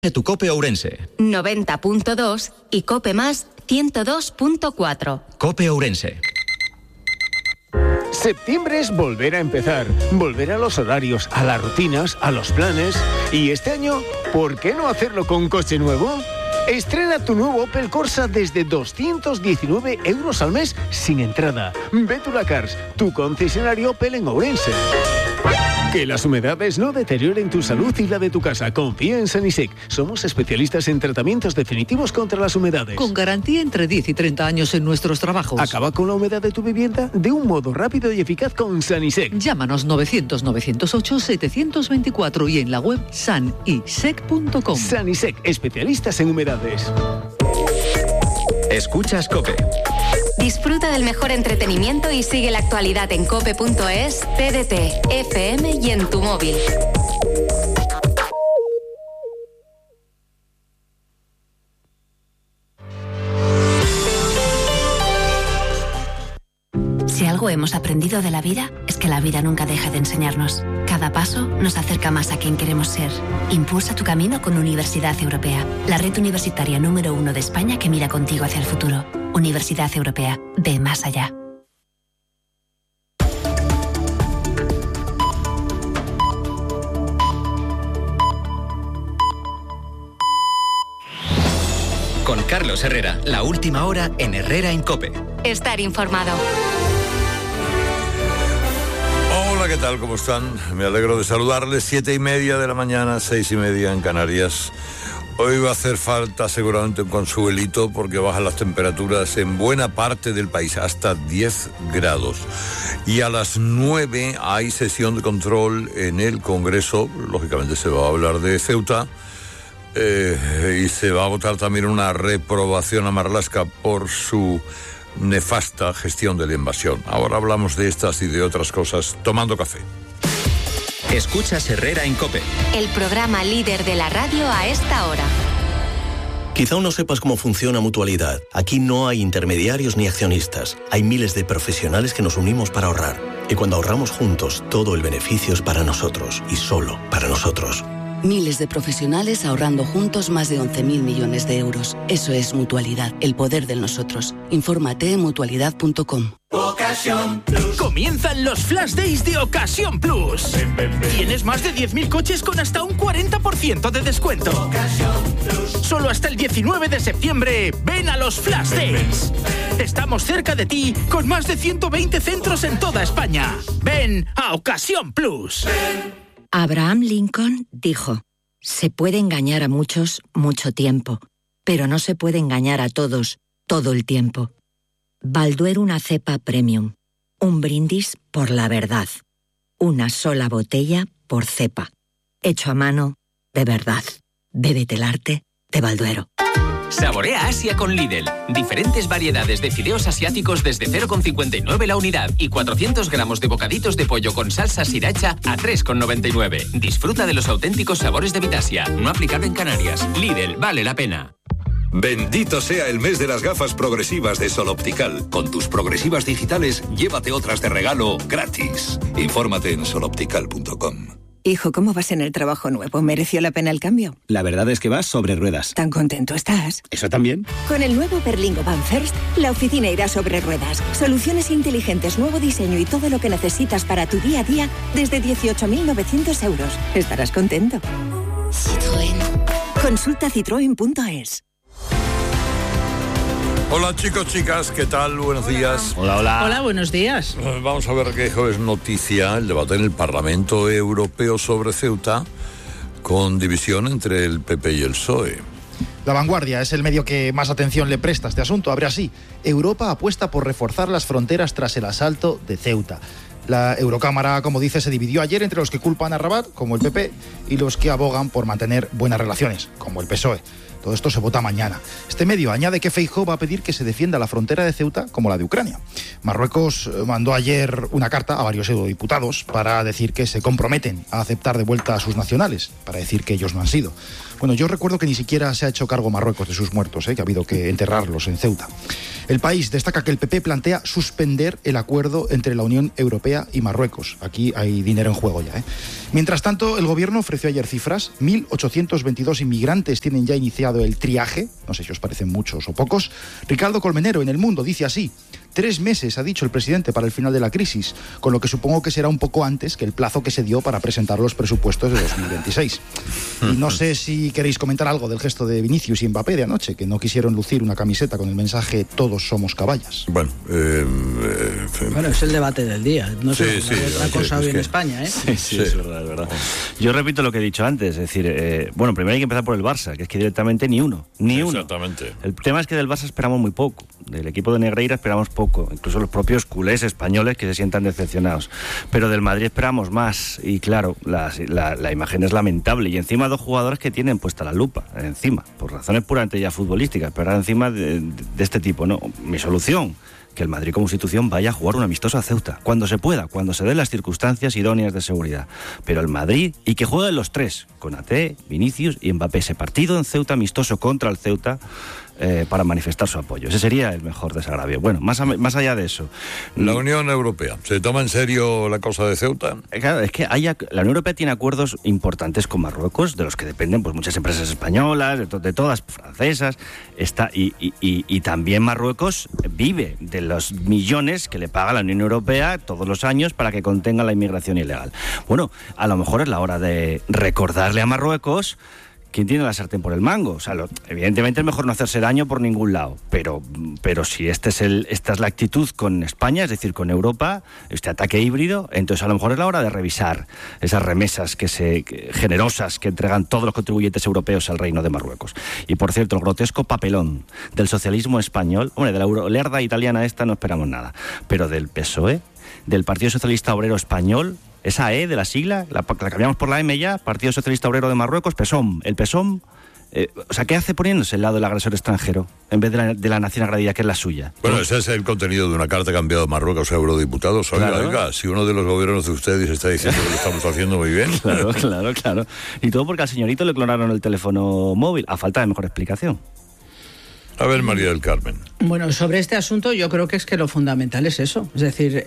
Tu Cope Ourense. 90.2 y Cope Más 102.4. Cope Ourense. Septiembre es volver a empezar, volver a los horarios, a las rutinas, a los planes. Y este año, ¿por qué no hacerlo con un coche nuevo? Estrena tu nuevo Opel Corsa desde 219 euros al mes sin entrada. Vétula Cars, tu concesionario Opel en Ourense. Que las humedades no deterioren tu salud y la de tu casa. Confía en Sanisec. Somos especialistas en tratamientos definitivos contra las humedades. Con garantía entre 10 y 30 años en nuestros trabajos. Acaba con la humedad de tu vivienda de un modo rápido y eficaz con Sanisec. Llámanos 900-908-724 y en la web sanisec.com. Sanisec, especialistas en humedades. Escuchas Cope. Disfruta del mejor entretenimiento y sigue la actualidad en cope.es, TDT, FM y en tu móvil. Si algo hemos aprendido de la vida, es que la vida nunca deja de enseñarnos. Cada paso nos acerca más a quien queremos ser. Impulsa tu camino con Universidad Europea, la red universitaria número 1 de España que mira contigo hacia el futuro. Universidad Europea, ve más allá. Con Carlos Herrera, la última hora en Herrera en Cope. Estar informado. Hola, ¿qué tal? ¿Cómo están? Me alegro de saludarles. 7:30 de la mañana, 6:30 en Canarias. Hoy va a hacer falta seguramente un consuelito porque bajan las temperaturas en buena parte del país, hasta 10 grados. Y a las 9 hay sesión de control en el Congreso. Lógicamente se va a hablar de Ceuta. Y se va a votar también una reprobación a Marlaska por su nefasta gestión de la invasión. Ahora hablamos de estas y de otras cosas tomando café. Escuchas Herrera en Cope. El programa líder de la radio a esta hora. Quizá aún no sepas cómo funciona Mutualidad. Aquí no hay intermediarios ni accionistas. Hay miles de profesionales que nos unimos para ahorrar. Y cuando ahorramos juntos, todo el beneficio es para nosotros y solo para nosotros. Miles de profesionales ahorrando juntos más de 11.000 millones de euros. Eso es Mutualidad, el poder de nosotros. Infórmate en mutualidad.com. Ocasión Plus. Comienzan los Flash Days de Ocasión Plus. Tienes más de 10.000 coches con hasta un 40% de descuento. Ocasión Plus. Solo hasta el 19 de septiembre, ven a los Flash Days. Estamos cerca de ti con más de 120 centros en toda España. Ven a Ocasión Plus. Abraham Lincoln dijo: se puede engañar a muchos mucho tiempo, pero no se puede engañar a todos todo el tiempo. Balduero, una cepa premium. Un brindis por la verdad. Una sola botella por cepa. Hecho a mano, de verdad. Bébete el arte de Balduero. Saborea Asia con Lidl. Diferentes variedades de fideos asiáticos desde 0,59 la unidad y 400 gramos de bocaditos de pollo con salsa sriracha a 3,99. Disfruta de los auténticos sabores de Vitasia. No aplicado en Canarias. Lidl, vale la pena. Bendito sea el mes de las gafas progresivas de Sol Optical. Con tus progresivas digitales, llévate otras de regalo gratis. Infórmate en soloptical.com. Hijo, ¿cómo vas en el trabajo nuevo? ¿Mereció la pena el cambio? La verdad es que vas sobre ruedas. ¿Tan contento estás? ¿Eso también? Con el nuevo Berlingo Van First, la oficina irá sobre ruedas. Soluciones inteligentes, nuevo diseño y todo lo que necesitas para tu día a día desde 18.900 euros. Estarás contento. Citroën. Consulta citroen.es. Hola chicos, chicas, ¿qué tal? Buenos días. Hola, hola. Hola, buenos días. Vamos a ver qué es noticia el debate en el Parlamento Europeo sobre Ceuta, con división entre el PP y el PSOE. La Vanguardia es el medio que más atención le presta a este asunto. Abre así: Europa apuesta por reforzar las fronteras tras el asalto de Ceuta. La Eurocámara, como dice, se dividió ayer entre los que culpan a Rabat, como el PP, y los que abogan por mantener buenas relaciones, como el PSOE. Todo esto se vota mañana. Este medio añade que Feijóo va a pedir que se defienda la frontera de Ceuta como la de Ucrania. Marruecos mandó ayer una carta a varios eurodiputados para decir que se comprometen a aceptar de vuelta a sus nacionales, para decir que ellos no han sido. Bueno, yo recuerdo que ni siquiera se ha hecho cargo Marruecos de sus muertos, que ha habido que enterrarlos en Ceuta. El País destaca que el PP plantea suspender el acuerdo entre la Unión Europea y Marruecos. Aquí hay dinero en juego ya. Mientras tanto, el gobierno ofreció ayer cifras. 1.822 inmigrantes tienen ya iniciado el triaje. No sé si os parecen muchos o pocos. Ricardo Colmenero en El Mundo dice así: 3 meses, ha dicho el presidente, para el final de la crisis, con lo que supongo que será un poco antes que el plazo que se dio para presentar los presupuestos de 2026. Y no sé si queréis comentar algo del gesto de Vinicius y Mbappé de anoche, que no quisieron lucir una camiseta con el mensaje "todos somos caballas". Bueno, es el debate del día. No sé, otra cosa hoy en España, ¿eh? Sí, es verdad. Yo repito lo que he dicho antes, es decir, primero hay que empezar por el Barça, que es que directamente ni uno. Exactamente. El tema es que del Barça esperamos muy poco, del equipo de Negreira esperamos poco, incluso los propios culés españoles que se sientan decepcionados, pero del Madrid esperamos más, y claro, la imagen es lamentable, y encima 2 jugadores que tienen puesta la lupa, encima, por razones puramente ya futbolísticas, pero ahora encima de este tipo, ¿no? Mi solución: que el Madrid como institución vaya a jugar un amistoso a Ceuta, cuando se pueda, cuando se den las circunstancias idóneas de seguridad. Pero el Madrid, y que jueguen los 3, Konaté, Vinicius y Mbappé, ese partido en Ceuta amistoso contra el Ceuta, para manifestar su apoyo. Ese sería el mejor desagravio. Bueno, más allá de eso, la Unión Europea, ¿se toma en serio la cosa de Ceuta? Claro, es que la Unión Europea tiene acuerdos importantes con Marruecos, de los que dependen pues muchas empresas españolas, de todas, francesas, y también Marruecos vive de los millones que le paga la Unión Europea todos los años para que contenga la inmigración ilegal. Bueno, a lo mejor es la hora de recordarle a Marruecos quién tiene la sartén por el mango. O sea, evidentemente es mejor no hacerse daño por ningún lado, pero si esta es la actitud con España, es decir, con Europa, este ataque híbrido, entonces a lo mejor es la hora de revisar esas remesas generosas que entregan todos los contribuyentes europeos al Reino de Marruecos. Y por cierto, el grotesco papelón del socialismo español, de la eurolerda italiana esta no esperamos nada, pero del PSOE, del Partido Socialista Obrero Español, esa E de la sigla, la cambiamos por la M ya, Partido Socialista Obrero de Marruecos, PSOM, el PSOM, ¿qué hace poniéndose al lado del agresor extranjero en vez de la nación agredida, que es la suya? Bueno, ese es el contenido de una carta que ha enviado Marruecos a eurodiputados. Oiga, si uno de los gobiernos de ustedes está diciendo que lo estamos haciendo muy bien. Claro. Y todo porque al señorito le clonaron el teléfono móvil, a falta de mejor explicación. A ver, María del Carmen. Bueno, sobre este asunto yo creo que es que lo fundamental es eso. Es decir,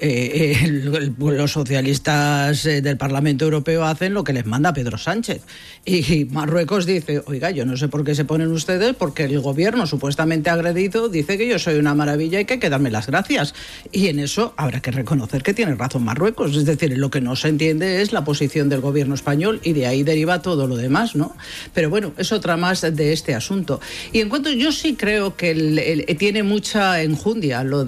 los socialistas del Parlamento Europeo hacen lo que les manda Pedro Sánchez. Y Marruecos dice, oiga, yo no sé por qué se ponen ustedes, porque el gobierno supuestamente agredido dice que yo soy una maravilla y que hay que darme las gracias. Y en eso habrá que reconocer que tiene razón Marruecos. Es decir, lo que no se entiende es la posición del gobierno español, y de ahí deriva todo lo demás, ¿no? Pero bueno, es otra más de este asunto. Y en cuanto, yo sí creo que tiene mucha enjundia lo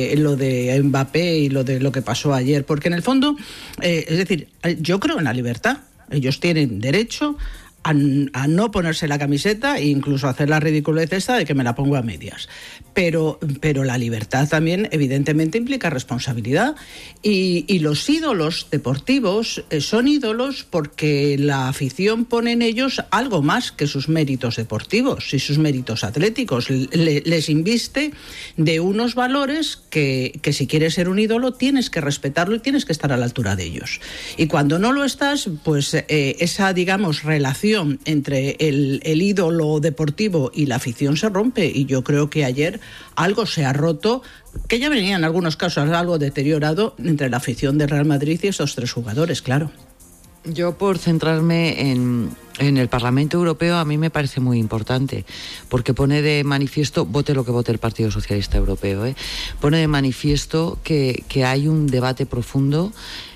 de Mbappé y lo que pasó ayer, porque en el fondo, es decir, yo creo en la libertad. Ellos tienen derecho a no ponerse la camiseta e incluso hacer la ridiculez esta de que me la pongo a medias. Pero la libertad también evidentemente implica responsabilidad, y los ídolos deportivos son ídolos porque la afición pone en ellos algo más que sus méritos deportivos y sus méritos atléticos. Les inviste de unos valores que si quieres ser un ídolo tienes que respetarlo y tienes que estar a la altura de ellos. Y cuando no lo estás, pues esa, digamos, relación entre el ídolo deportivo y la afición se rompe, y yo creo que ayer algo se ha roto, que ya venía en algunos casos algo deteriorado entre la afición del Real Madrid y esos 3 jugadores, claro. Yo, por centrarme en el Parlamento Europeo, a mí me parece muy importante, porque pone de manifiesto, vote lo que vote el Partido Socialista Europeo, pone de manifiesto que hay un debate profundo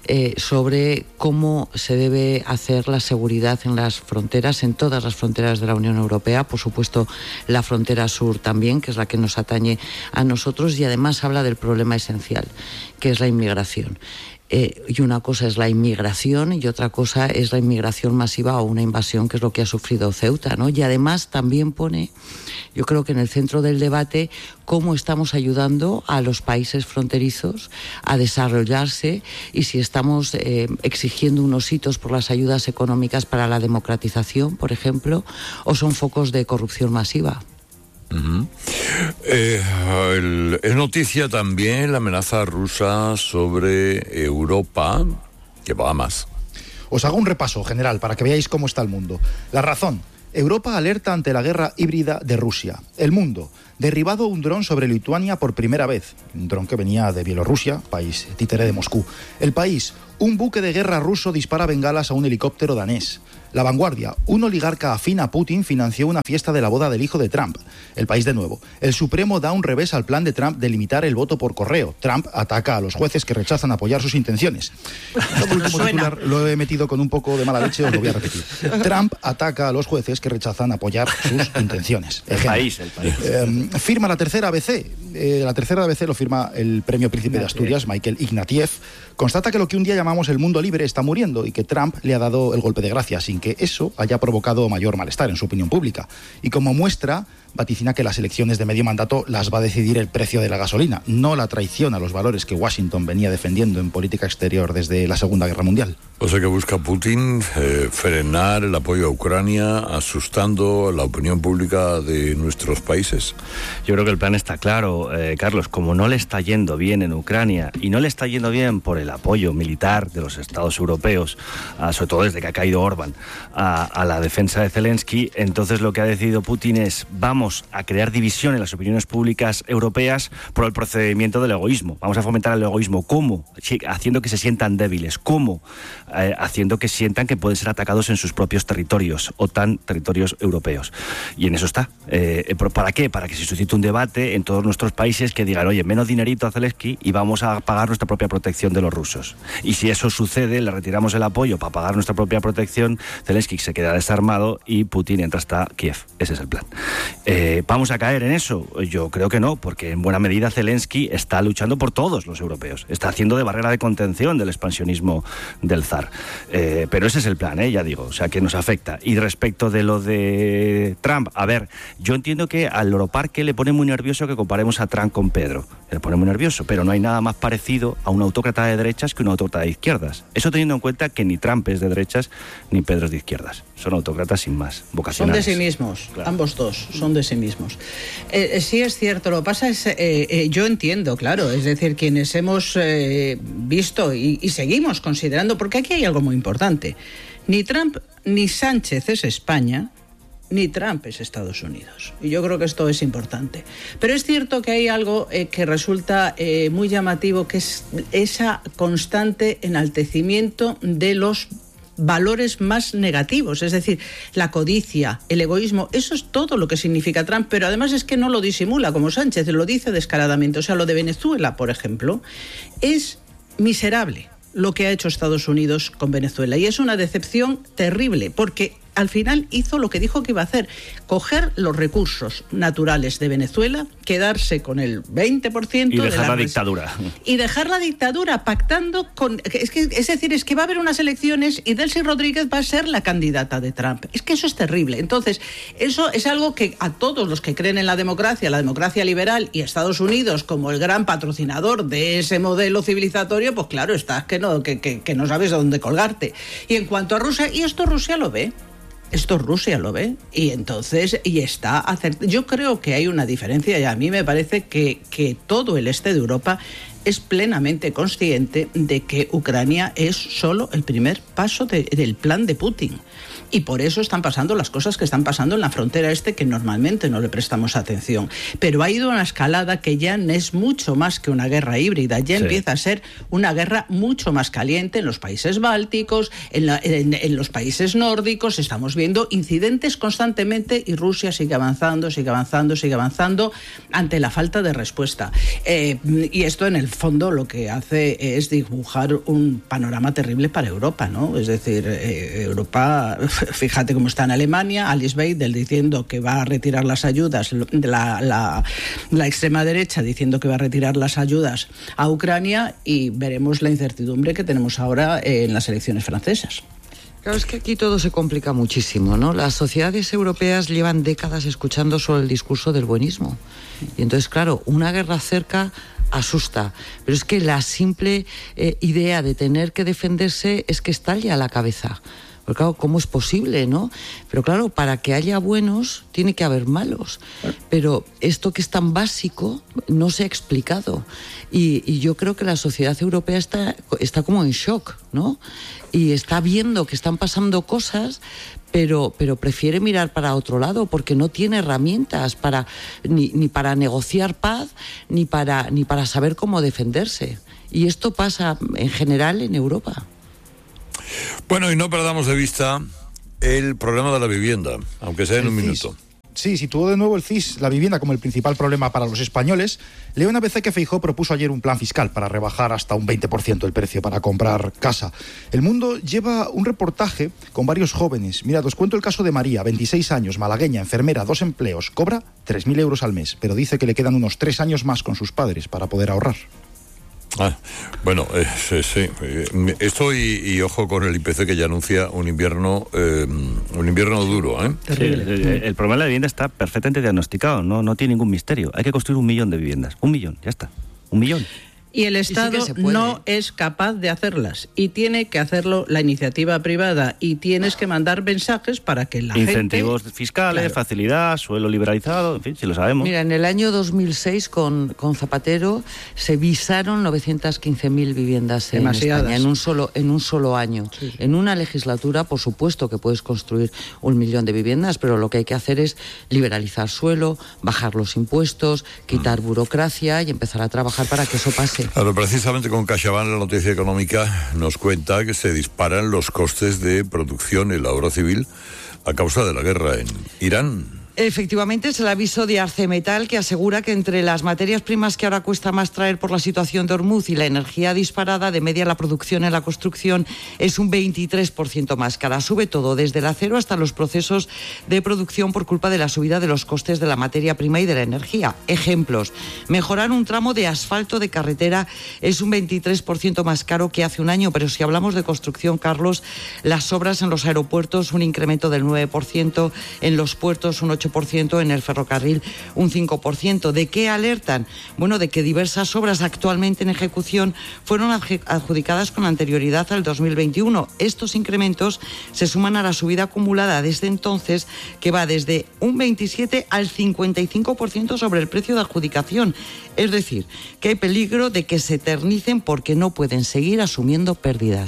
sobre cómo se debe hacer la seguridad en las fronteras, en todas las fronteras de la Unión Europea, por supuesto la frontera sur también, que es la que nos atañe a nosotros, y además habla del problema esencial, que es la inmigración. Y una cosa es la inmigración y otra cosa es la inmigración masiva o una invasión invasión, que es lo que ha sufrido Ceuta, ¿no? Y además también pone, yo creo que en el centro del debate, cómo estamos ayudando a los países fronterizos a desarrollarse y si estamos exigiendo unos hitos por las ayudas económicas para la democratización, por ejemplo, o son focos de corrupción masiva. Uh-huh. Es noticia también la amenaza rusa sobre Europa, que va a más. Os hago un repaso general para que veáis cómo está el mundo. La razón: Europa alerta ante la guerra híbrida de Rusia. El mundo: derribado un dron sobre Lituania por primera vez. Un dron que venía de Bielorrusia, país títere de Moscú. El país: un buque de guerra ruso dispara bengalas a un helicóptero danés. La Vanguardia: un oligarca afín a Putin financió una fiesta de la boda del hijo de Trump. El País de nuevo: el Supremo da un revés al plan de Trump de limitar el voto por correo. Trump ataca a los jueces que rechazan apoyar sus intenciones. Este último titular lo he metido con un poco de mala leche, os lo voy a repetir. Trump ataca a los jueces que rechazan apoyar sus intenciones. El país. Firma la tercera ABC. La tercera ABC lo firma el premio Príncipe de Asturias, Michael Ignatieff. Constata que lo que un día llamamos el mundo libre está muriendo y que Trump le ha dado el golpe de gracia sin que eso haya provocado mayor malestar en su opinión pública. Y como muestra, vaticina que las elecciones de medio mandato las va a decidir el precio de la gasolina, no la traición a los valores que Washington venía defendiendo en política exterior desde la Segunda Guerra Mundial. O sea que busca Putin frenar el apoyo a Ucrania, asustando a la opinión pública de nuestros países. Yo creo que el plan está claro, Carlos. Como no le está yendo bien en Ucrania y no le está yendo bien por el apoyo militar de los Estados europeos, sobre todo desde que ha caído Orbán, a la defensa de Zelensky, entonces lo que ha decidido Putin es: vamos a crear división en las opiniones públicas europeas por el procedimiento del egoísmo. Vamos a fomentar el egoísmo. ¿Cómo? Haciendo que se sientan débiles. ¿Cómo? Haciendo que sientan que pueden ser atacados en sus propios territorios, OTAN, territorios europeos. Y en eso está. ¿Para qué? Para que se suscite un debate en todos nuestros países que digan: oye, menos dinerito a Zelensky y vamos a pagar nuestra propia protección de los rusos. Y si eso sucede, le retiramos el apoyo para pagar nuestra propia protección, Zelensky se queda desarmado y Putin entra hasta Kiev. Ese es el plan. ¿Vamos a caer en eso? Yo creo que no, porque en buena medida Zelensky está luchando por todos los europeos. Está haciendo de barrera de contención del expansionismo del zar. Pero ese es el plan, ya digo, o sea, que nos afecta. Y respecto de lo de Trump, a ver, yo entiendo que al Loroparque le pone muy nervioso que comparemos a Trump con Pedro. Le pone muy nervioso, pero no hay nada más parecido a un autócrata de derechas que un autócrata de izquierdas. Eso teniendo en cuenta que ni Trump es de derechas ni Pedro es de izquierdas. Son autócratas sin más, vocacionales. Son de sí mismos, claro. Ambos dos son de sí mismos. Sí es cierto, lo que pasa es, yo entiendo, claro, es decir, quienes hemos visto y seguimos considerando, porque aquí hay algo muy importante: ni Trump ni Sánchez es España, ni Trump es Estados Unidos. Y yo creo que esto es importante. Pero es cierto que hay algo que resulta muy llamativo, que es esa constante enaltecimiento de los valores más negativos, es decir, la codicia, el egoísmo. Eso es todo lo que significa Trump, pero además es que no lo disimula como Sánchez, lo dice descaradamente. O sea, lo de Venezuela, por ejemplo, es miserable lo que ha hecho Estados Unidos con Venezuela, y es una decepción terrible, porque al final hizo lo que dijo que iba a hacer: coger los recursos naturales de Venezuela, quedarse con el 20% y dejar la dictadura. Y dejar la dictadura pactando con... Es decir, es que va a haber unas elecciones y Delcy Rodríguez va a ser la candidata de Trump. Es que eso es terrible. Entonces, eso es algo que a todos los que creen en la democracia liberal y Estados Unidos como el gran patrocinador de ese modelo civilizatorio, pues claro, estás que no sabes a dónde colgarte. Y en cuanto a Rusia, y esto Rusia lo ve. Esto Rusia lo ve, y entonces yo creo que hay una diferencia, y a mí me parece que todo el este de Europa es plenamente consciente de que Ucrania es solo el primer paso del plan de Putin. Y por eso están pasando las cosas que están pasando en la frontera este, que normalmente no le prestamos atención. Pero ha ido una escalada que ya es mucho más que una guerra híbrida, ya empieza a ser una guerra mucho más caliente en los países bálticos, en los países nórdicos. Estamos viendo incidentes constantemente y Rusia sigue avanzando ante la falta de respuesta. Y esto en el fondo lo que hace es dibujar un panorama terrible para Europa, ¿no? Es decir, Europa... Fíjate cómo está en Alemania, Alice Weidel diciendo que va a retirar las ayudas, la extrema derecha diciendo que va a retirar las ayudas a Ucrania, y veremos la incertidumbre que tenemos ahora en las elecciones francesas. Claro, es que aquí todo se complica muchísimo, ¿no? Las sociedades europeas llevan décadas escuchando solo el discurso del buenismo. Y entonces, claro, una guerra cerca asusta, pero es que la simple idea de tener que defenderse es que estalle a la cabeza. Porque claro, ¿cómo es posible, no? Pero claro, para que haya buenos, tiene que haber malos. Pero esto que es tan básico no se ha explicado. Y yo creo que la sociedad europea está como en shock, ¿no? Y está viendo que están pasando cosas, pero prefiere mirar para otro lado porque no tiene herramientas para ni para negociar paz, ni para saber cómo defenderse. Y esto pasa en general en Europa. Bueno, y no perdamos de vista el problema de la vivienda, aunque sea en un minuto. Sí, situó de nuevo el CIS la vivienda como el principal problema para los españoles. Leo en ABC que Feijóo propuso ayer un plan fiscal para rebajar hasta un 20% el precio para comprar casa. El Mundo lleva un reportaje con varios jóvenes. Mirad, os cuento el caso de María, 26 años, malagueña, enfermera, 2 empleos. Cobra 3.000 euros al mes, pero dice que le quedan unos 3 años más con sus padres para poder ahorrar. Bueno, sí. Esto y ojo con el IPC que ya anuncia un invierno duro, ¿eh? Sí, el problema de la vivienda está perfectamente diagnosticado, no tiene ningún misterio. Hay que construir 1 millón de viviendas. 1 millón, ya está. 1 millón. Y el Estado no es capaz de hacerlas. Y tiene que hacerlo la iniciativa privada. Y tienes que mandar mensajes para que la Incentivos gente... fiscales, claro. Facilidad, suelo liberalizado, en fin, si lo sabemos. Mira, en el año 2006 con Zapatero se visaron 915.000 viviendas en España en un solo año. Sí. En una legislatura, por supuesto que puedes construir 1 millón de viviendas, pero lo que hay que hacer es liberalizar suelo, bajar los impuestos, quitar burocracia y empezar a trabajar para que eso pase. Claro, precisamente con CaixaBank la noticia económica nos cuenta que se disparan los costes de producción en la obra civil a causa de la guerra en Irán. Efectivamente, es el aviso de ArcelorMittal que asegura que entre las materias primas que ahora cuesta más traer por la situación de Hormuz y la energía disparada, de media la producción en la construcción es un 23% más cara. Sube todo, desde el acero hasta los procesos de producción por culpa de la subida de los costes de la materia prima y de la energía. Ejemplos: mejorar un tramo de asfalto de carretera es un 23% más caro que hace un año, pero si hablamos de construcción, Carlos, las obras en los aeropuertos un incremento del 9%, en los puertos un 8%, en el ferrocarril un 5%. ¿De qué alertan? Bueno, de que diversas obras actualmente en ejecución fueron adjudicadas con anterioridad al 2021. Estos incrementos se suman a la subida acumulada desde entonces, que va desde un 27 al 55% sobre el precio de adjudicación. Es decir, que hay peligro de que se eternicen porque no pueden seguir asumiendo pérdidas.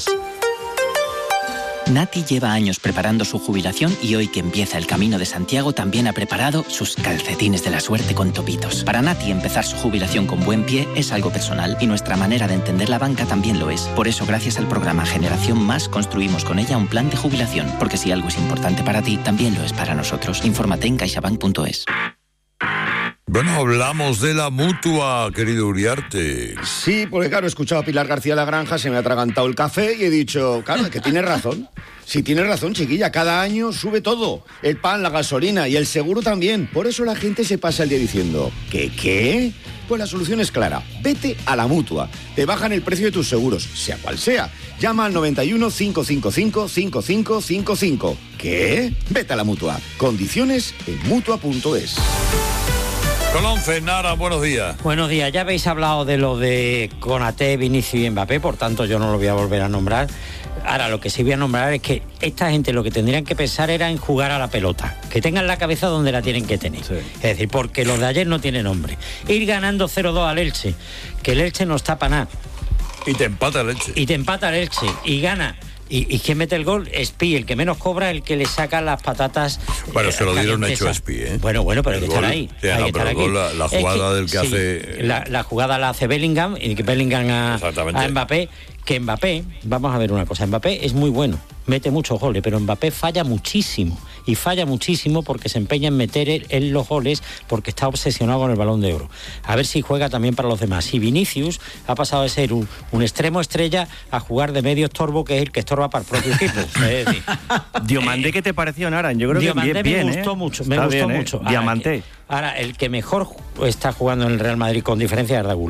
Nati lleva años preparando su jubilación y hoy que empieza el Camino de Santiago también ha preparado sus calcetines de la suerte con topitos. Para Nati empezar su jubilación con buen pie es algo personal y nuestra manera de entender la banca también lo es. Por eso, gracias al programa Generación Más, construimos con ella un plan de jubilación, porque si algo es importante para ti, también lo es para nosotros. Infórmate en caixabank.es. Bueno, hablamos de la Mutua, querido Uriarte. Sí, porque claro, he escuchado a Pilar García La Granja, se me ha atragantado el café y he dicho, claro, que tienes razón. Sí, tienes razón, chiquilla, cada año sube todo. El pan, la gasolina y el seguro también. Por eso la gente se pasa el día diciendo, ¿qué? Pues la solución es clara. Vete a la Mutua. Te bajan el precio de tus seguros, sea cual sea. Llama al 91 555 5555. ¿Qué? Vete a la Mutua. Condiciones en Mutua.es. Con 11, Nara, buenos días. Buenos días, ya habéis hablado de lo de Konaté, Vinicius y Mbappé, por tanto yo no lo voy a volver a nombrar. Ahora, lo que sí voy a nombrar es que esta gente lo que tendrían que pensar era en jugar a la pelota, que tengan la cabeza donde la tienen que tener. Sí. Es decir, porque los de ayer no tienen nombre. Ir ganando 0-2 al Elche, que el Elche no está para nada. Y te empata el Elche. Y gana. ¿Y quién mete el gol? Espí, el que menos cobra, el que le saca las patatas. Bueno, se lo dieron hecho a Espí, ¿eh? Bueno, pero hay que estar ahí. La jugada del que hace... La jugada la hace Bellingham, y que Bellingham a Mbappé. Que Mbappé, vamos a ver una cosa, Mbappé es muy bueno, mete muchos goles, pero Mbappé falla muchísimo. Y falla muchísimo porque se empeña en meter en los goles porque está obsesionado con el Balón de Oro. A ver si juega también para los demás. Y Vinicius ha pasado de ser un extremo estrella a jugar de medio estorbo, que es el que estorba para el propio equipo. Es decir, Diomandé, ¿qué te pareció, Nara? Yo creo Diomandé que bien, me gustó mucho. Me gustó mucho. Diamante. Ahora, el que mejor está jugando en el Real Madrid con diferencia es Arda Güler.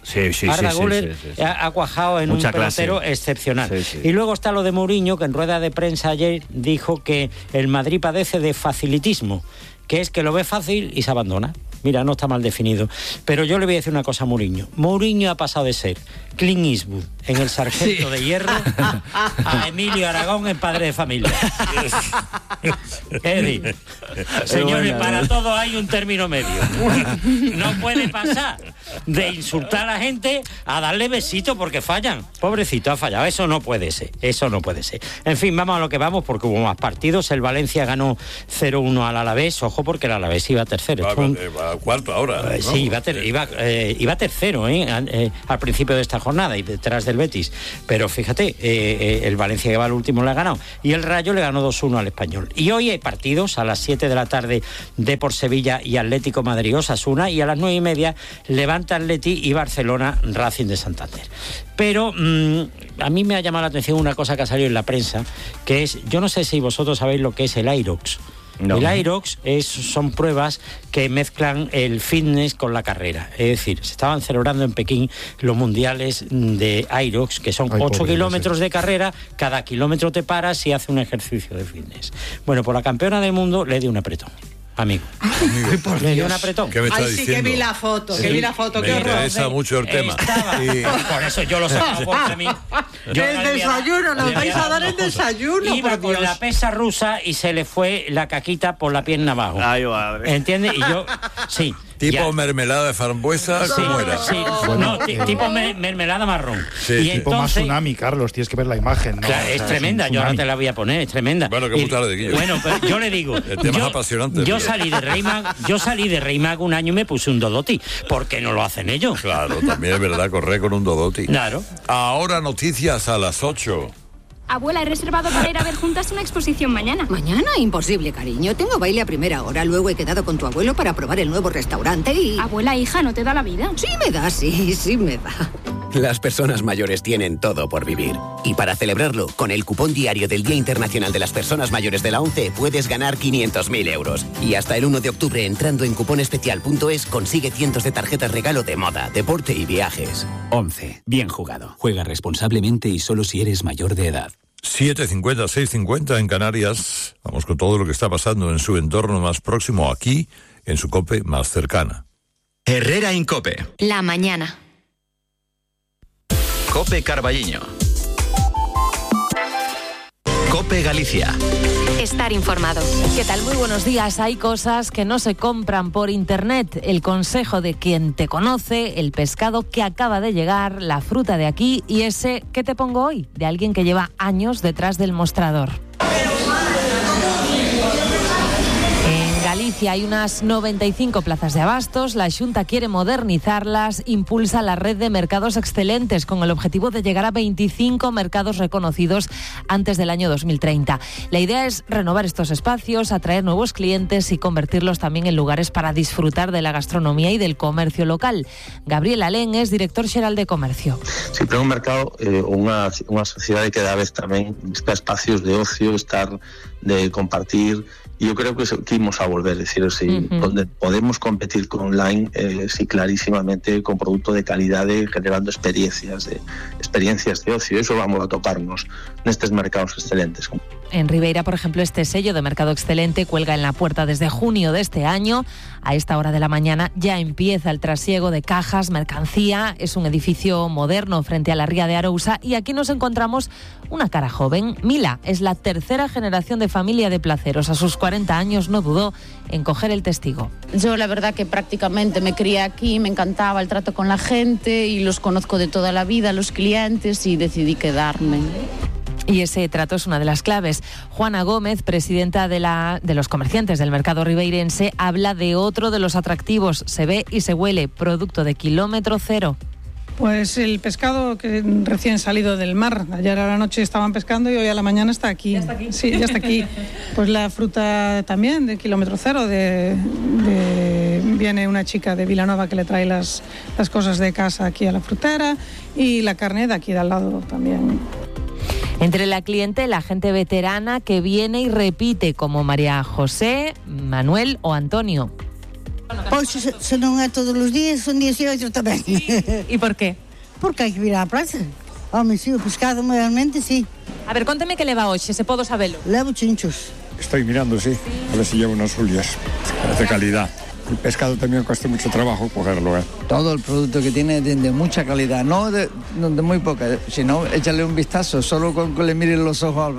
Arda Güler ha cuajado en mucha un pelotero clase. excepcional. Sí. Y luego está lo de Mourinho, que en rueda de prensa ayer dijo que el Madrid padece de facilitismo, que es que lo ve fácil y se abandona. Mira, no está mal definido. Pero yo le voy a decir una cosa a Mourinho. Mourinho ha pasado de ser Clint Eastwood en El Sargento de Hierro a Emilio Aragón en Padre de Familia. Eddie, señores, para todo hay un término medio. No puede pasar de insultar a la gente a darle besitos porque fallan. Pobrecito, ha fallado. Eso no puede ser. En fin, vamos a lo que vamos, porque hubo más partidos. El Valencia ganó 0-1 al Alavés. Ojo, porque el Alavés iba tercero. Va cuarto ahora, ¿no? Sí, iba tercero al principio de esta jornada y detrás del Betis. Pero fíjate, el Valencia que va al último le ha ganado. Y el Rayo le ganó 2-1 al Español. Y hoy hay partidos a las 7 de la tarde, Depor Sevilla y Atlético Madrid Osasuna, y a las 9:30 Levante Atleti y Barcelona Racing de Santander. Pero a mí me ha llamado la atención una cosa que ha salido en la prensa, que es, yo no sé si vosotros sabéis lo que es el Irox. No. El Irox son pruebas que mezclan el fitness con la carrera. Es decir, se estaban celebrando en Pekín los mundiales de Irox, que son 8 kilómetros de carrera, cada kilómetro te paras y haces un ejercicio de fitness. Bueno, por la campeona del mundo le dio un apretón. Amigo. Le dio un apretón. ¿Qué me está diciendo? Que vi la foto, me interesa mucho el tema. Por eso yo lo sé. A mí. El desayuno, nos vais a dar el desayuno. Iba con la pesa rusa y se le fue la caquita por la pierna abajo. Ay, madre. ¿Entiendes? Y yo, sí. Tipo mermelada de frambuesa, ¿cómo era? Sí, tipo mermelada marrón. Sí, y tipo entonces, más tsunami, Carlos, tienes que ver la imagen, ¿no? Claro, es tremenda, yo ahora te la voy a poner, es tremenda. Bueno, que muy tarde, Guillo. Bueno, pero yo le digo, el tema es apasionante. Yo salí de Reimag un año y me puse un Dodoti. ¿Por qué no lo hacen ellos? Claro, también es verdad, correr con un Dodoti. Claro. Ahora noticias a las 8. Abuela, he reservado para ir a ver juntas una exposición mañana. ¿Mañana? Imposible, cariño. Tengo baile a primera hora. Luego he quedado con tu abuelo para probar el nuevo restaurante y... Abuela, hija, ¿no te da la vida? Sí me da, sí me da. Las personas mayores tienen todo por vivir. Y para celebrarlo, con el cupón diario del Día Internacional de las Personas Mayores de la ONCE puedes ganar 500.000 euros. Y hasta el 1 de octubre, entrando en cuponespecial.es, consigue cientos de tarjetas regalo de moda, deporte y viajes. ONCE. Bien jugado. Juega responsablemente y solo si eres mayor de edad. 7:50, 6:50 en Canarias. Vamos con todo lo que está pasando en su entorno más próximo, aquí, en su COPE más cercana. Herrera Incope. La mañana. COPE Carballiño. COPE Galicia. Estar informado. ¿Qué tal? Muy buenos días. Hay cosas que no se compran por internet. El consejo de quien te conoce, el pescado que acaba de llegar, la fruta de aquí y ese ¿qué te pongo hoy? De alguien que lleva años detrás del mostrador. En Galicia hay unas 95 plazas de abastos. La Xunta quiere modernizarlas, impulsa la red de mercados excelentes con el objetivo de llegar a 25 mercados reconocidos antes del año 2030. La idea es renovar estos espacios, atraer nuevos clientes y convertirlos también en lugares para disfrutar de la gastronomía y del comercio local. Gabriel Alén es director xeral de Comercio. Siempre un mercado, unha sociedade que cada vez tamén busca espacios de ocio, estar, de compartir. Y yo creo que imos a volver, es decir, si podemos competir con online, sí, clarísimamente, con producto de calidad, generando experiencias de ocio. Eso vamos a toparnos nestes mercados excelentes. En Ribeira, por ejemplo, este sello de mercado excelente cuelga en la puerta desde junio de este año. A esta hora de la mañana ya empieza el trasiego de cajas, mercancía. Es un edificio moderno frente a la ría de Arousa y aquí nos encontramos una cara joven. Mila es la tercera generación de familia de Placeros. A sus 40 años no dudó en coger el testigo. Yo la verdad que prácticamente me crié aquí, me encantaba el trato con la gente y los conozco de toda la vida, los clientes, y decidí quedarme. Y ese trato es una de las claves. Juana Gómez, presidenta de los comerciantes del mercado ribeirense, habla de otro de los atractivos. Se ve y se huele, producto de kilómetro cero. Pues el pescado que recién salido del mar. Ayer a la noche estaban pescando y hoy a la mañana está aquí. ¿Ya está aquí? Sí, ya está aquí. Pues la fruta también de kilómetro cero. Viene una chica de Vilanova que le trae las cosas de casa aquí a la frutera, y la carne de aquí de al lado también. Entre la clientela, gente veterana que viene y repite, como María José, Manuel o Antonio. Pois se non é todos os días, son 18 tamén. E por qué? Porque hai que vir á praza. Home, sí, o pescado realmente sí. A ver, conteme que leva hoxe, se podo sabelo. Levo chinchos. Estoy mirando, sí, a ver si llevo unas julias de calidad. El pescado también cuesta mucho trabajo cogerlo, ¿eh? Todo el producto que tiene de mucha calidad, no de muy poca, sino échale un vistazo, solo con que le miren los ojos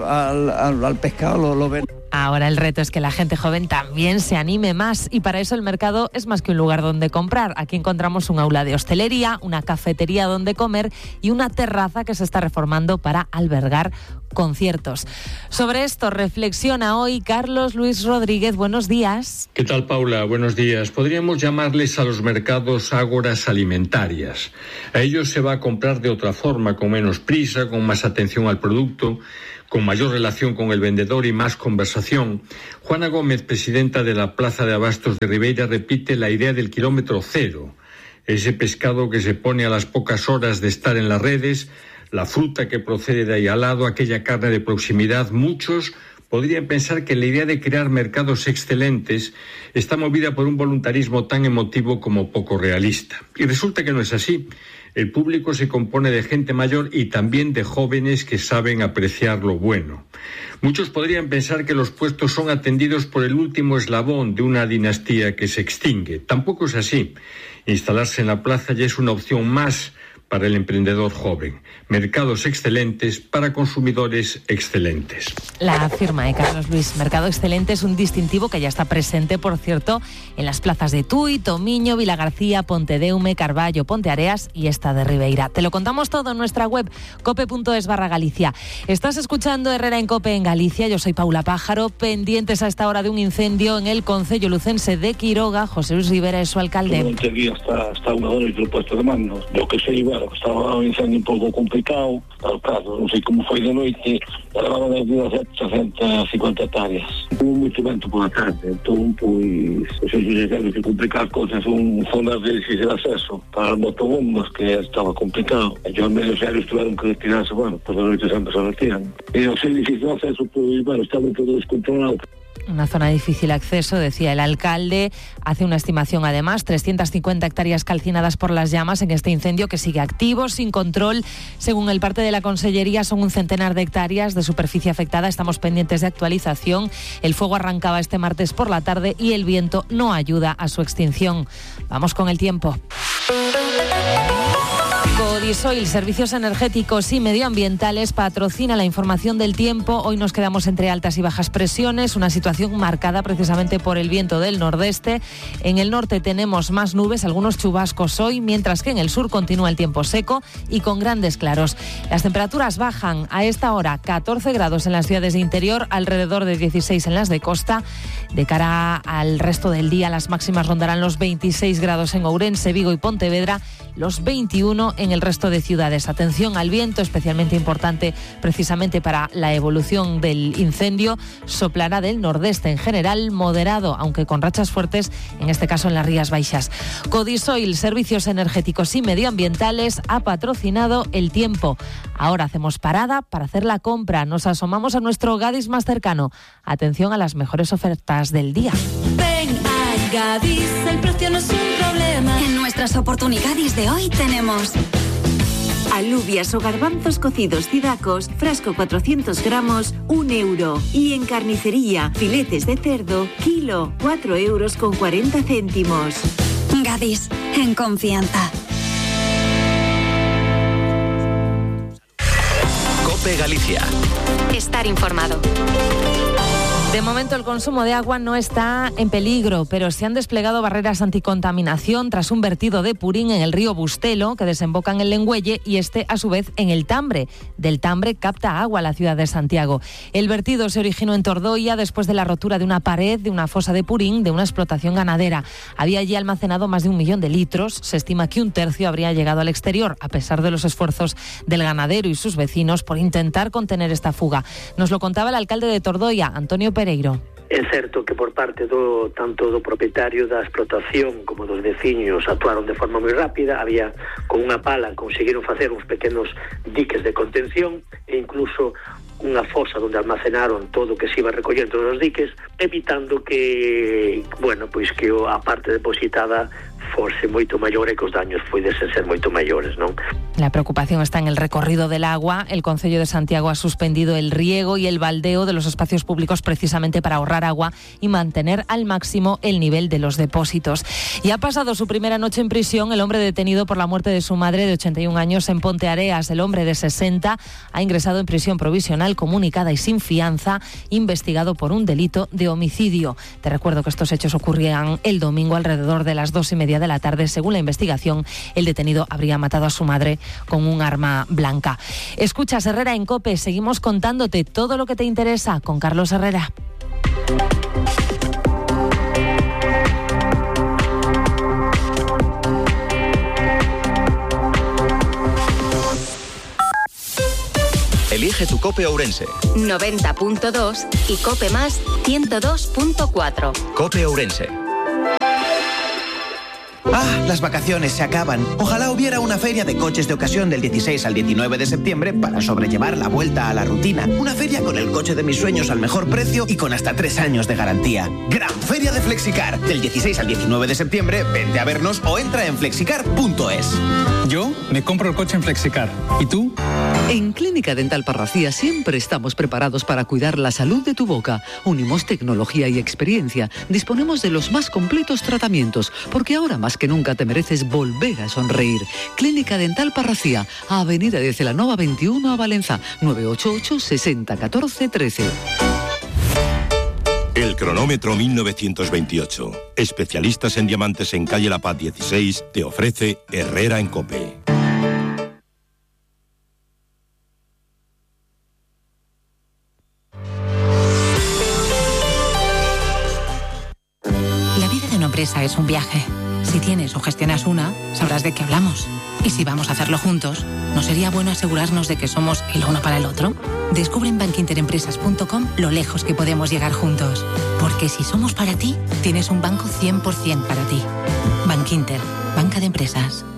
al pescado lo ven. Ahora el reto es que la gente joven también se anime más y para eso el mercado es más que un lugar donde comprar. Aquí encontramos un aula de hostelería, una cafetería donde comer y una terraza que se está reformando para albergar conciertos. Sobre esto reflexiona hoy Carlos Luis Rodríguez. Buenos días. ¿Qué tal, Paula? Buenos días. Podríamos llamarles a los mercados ágoras alimentarias. A ellos se va a comprar de otra forma, con menos prisa, con más atención al producto, con mayor relación con el vendedor y más conversación. Juana Gómez, presidenta de la Plaza de Abastos de Ribeira, repite la idea del kilómetro cero. Ese pescado que se pone a las pocas horas de estar en las redes, la fruta que procede de ahí al lado, aquella carne de proximidad. Muchos podrían pensar que la idea de crear mercados excelentes está movida por un voluntarismo tan emotivo como poco realista. Y resulta que no es así. El público se compone de gente mayor y también de jóvenes que saben apreciar lo bueno. Muchos podrían pensar que los puestos son atendidos por el último eslabón de una dinastía que se extingue. Tampoco es así. Instalarse en la plaza ya es una opción más para el emprendedor joven. Mercados excelentes para consumidores excelentes. La firma de Carlos Luis. Mercado excelente es un distintivo que ya está presente, por cierto, en las plazas de Tui, Tomiño, Vilagarcía, Pontedeume, Carballo, Ponteareas y esta de Ribeira. Te lo contamos todo en nuestra web cope.es/Galicia. Estás escuchando Herrera en Cope en Galicia. Yo soy Paula Pájaro. Pendientes a esta hora de un incendio en el concello lucense de Quiroga. José Luis Rivera es su alcalde. Durante el día está una hora y el puesto de mando. Lo que sei, bueno, estaba un incendio un pouco complicado, claro, non sei como foi de noite, levaban desde 850 hectáreas. Hubo moito vento pola tarde, entón, pois, os ingenieros que complicar cousas son zonas de difícil acceso para motobombas, que estaba complicado. E os medios aéreos tiveron que retirarse, bueno, por la noite sempre se retiran. E o sei difícil acceso, pois, bueno, estaba todo descontrolado. Una zona de difícil acceso, decía el alcalde. Hace una estimación, además, 350 hectáreas calcinadas por las llamas en este incendio que sigue activo, sin control. Según el parte de la Consellería, son un centenar de hectáreas de superficie afectada. Estamos pendientes de actualización. El fuego arrancaba este martes por la tarde y el viento no ayuda a su extinción. Vamos con el tiempo. Codisoil, Servicios Energéticos y Medioambientales, patrocina la información del tiempo. Hoy nos quedamos entre altas y bajas presiones, una situación marcada precisamente por el viento del nordeste. En el norte tenemos más nubes, algunos chubascos hoy, mientras que en el sur continúa el tiempo seco y con grandes claros. Las temperaturas bajan a esta hora, 14 grados en las ciudades de interior, alrededor de 16 en las de costa. De cara al resto del día, las máximas rondarán los 26 grados en Ourense, Vigo y Pontevedra, los 21 en el resto de ciudades. Atención al viento, especialmente importante precisamente para la evolución del incendio. Soplará del nordeste en general, moderado, aunque con rachas fuertes, en este caso en las Rías Baixas. Codisoil, Servicios Energéticos y Medioambientales, ha patrocinado el tiempo. Ahora hacemos parada para hacer la compra. Nos asomamos a nuestro Gadis más cercano. Atención a las mejores ofertas del día. Ven a Gadis, el precio no es un problema. En nuestras oportunidades de hoy tenemos alubias o garbanzos cocidos Cidacos, frasco 400 gramos, 1 euro. Y en carnicería, filetes de cerdo, kilo, 4,40 €. Gadis, en confianza. COPE Galicia. Estar informado. De momento el consumo de agua no está en peligro, pero se han desplegado barreras anticontaminación tras un vertido de purín en el río Bustelo, que desemboca en el Lengüelle, y este a su vez en el Tambre. Del Tambre capta agua la ciudad de Santiago. El vertido se originó en Tordoia después de la rotura de una pared de una fosa de purín de una explotación ganadera. Había allí almacenado más de 1 millón de litros. Se estima que 1/3 habría llegado al exterior, a pesar de los esfuerzos del ganadero y sus vecinos por intentar contener esta fuga. Nos lo contaba el alcalde de Tordoia, Antonio Pereiro. É certo que por parte tanto do propietario da explotación como dos veciños actuaron de forma moi rápida. Había, con unha pala, conseguiron facer uns pequenos diques de contención e incluso unha fosa onde almacenaron todo o que se iba recollendo dos diques, evitando que, bueno, pois que a parte depositada fose moito maior e que os daños puidesen ser moito maiores, non? La preocupación está en el recorrido del agua. El Concello de Santiago ha suspendido el riego y el baldeo de los espacios públicos precisamente para ahorrar agua y mantener al máximo el nivel de los depósitos. Y ha pasado su primera noche en prisión el hombre detenido por la muerte de su madre de 81 años en Ponteareas. El hombre de 60 ha ingresado en prisión provisional comunicada y sin fianza, investigado por un delito de homicidio. Te recuerdo que estos hechos ocurrían el domingo alrededor de las 2:30 de la tarde. Según la investigación, el detenido habría matado a su madre con un arma blanca. Escuchas Herrera en COPE. Seguimos contándote todo lo que te interesa con Carlos Herrera. Elige tu COPE Ourense. 90.2 y COPE Más 102.4. COPE Ourense. Ah, las vacaciones se acaban. Ojalá hubiera una feria de coches de ocasión del 16 al 19 de septiembre para sobrellevar la vuelta a la rutina. Una feria con el coche de mis sueños al mejor precio y con hasta 3 años de garantía. Gran Feria de Flexicar. Del 16 al 19 de septiembre, vente a vernos o entra en flexicar.es. Yo me compro el coche en Flexicar. ¿Y tú? En Clínica Dental Parracía siempre estamos preparados para cuidar la salud de tu boca. Unimos tecnología y experiencia. Disponemos de los más completos tratamientos, porque ahora más que nunca te mereces volver a sonreír. Clínica Dental Parracía, Avenida de Celanova 21 a Valenza, 988 60 14 13. El cronómetro 1928. Especialistas en diamantes en calle La Paz 16 te ofrece Herrera en COPE. La vida de una empresa es un viaje. Si tienes o gestionas una, sabrás de qué hablamos. Y si vamos a hacerlo juntos, ¿no sería bueno asegurarnos de que somos el uno para el otro? Descubre en bankinterempresas.com lo lejos que podemos llegar juntos. Porque si somos para ti, tienes un banco 100% para ti. Bankinter, banca de empresas.